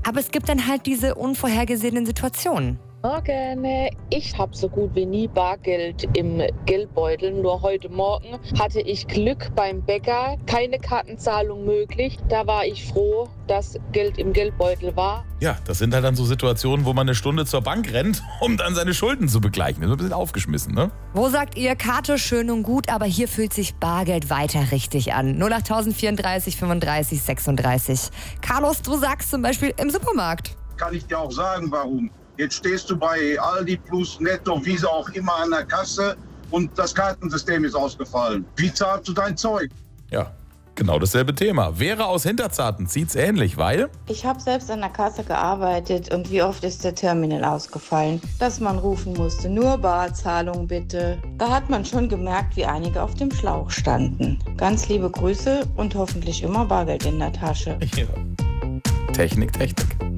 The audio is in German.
Aber es gibt dann halt diese unvorhergesehenen Situationen. Morgen. Ich habe so gut wie nie Bargeld im Geldbeutel. Nur heute Morgen hatte ich Glück beim Bäcker. Keine Kartenzahlung möglich. Da war ich froh, dass Geld im Geldbeutel war. Ja, das sind halt dann so Situationen, wo man eine Stunde zur Bank rennt, um dann seine Schulden zu begleichen. Das ist ein bisschen aufgeschmissen, ne? Wo sagt ihr, Karte schön und gut, aber hier fühlt sich Bargeld weiter richtig an? 08034 35 36. Carlos, du sagst zum Beispiel im Supermarkt. Kann ich dir auch sagen, warum. Jetzt stehst du bei Aldi Plus, Netto, wie sie auch immer an der Kasse und das Kartensystem ist ausgefallen. Wie zahlst du dein Zeug? Ja, genau dasselbe Thema. Vera aus Hinterzarten sieht's ähnlich, weil... Ich habe selbst an der Kasse gearbeitet und wie oft ist der Terminal ausgefallen, dass man rufen musste, nur Barzahlung bitte. Da hat man schon gemerkt, wie einige auf dem Schlauch standen. Ganz liebe Grüße und hoffentlich immer Bargeld in der Tasche. Ja. Technik.